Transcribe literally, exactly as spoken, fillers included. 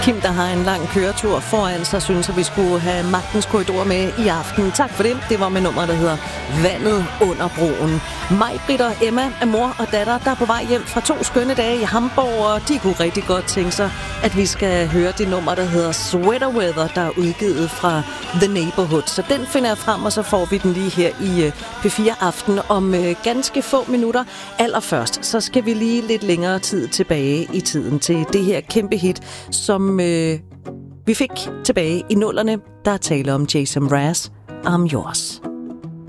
Kim, der har en lang køretur foran sig, synes, at vi skulle have Magtens Korridor med i aften. Tak for det. Det var med nummer, der hedder Vandet under broen. Mig, Britt og Emma er mor og datter, der er på vej hjem fra to skønne dage i Hamburg, og de kunne rigtig godt tænke sig, at vi skal høre det nummer, der hedder Sweater Weather, der er udgivet fra The Neighborhood. Så den finder jeg frem, og så får vi den lige her i P fire Aften om ganske få minutter. Allerførst, så skal vi lige lidt længere tid tilbage i tiden til det her kæmpe hit, som øh, vi fik tilbage i nullerne. Der er tale om Jason Mraz, I'm Yours.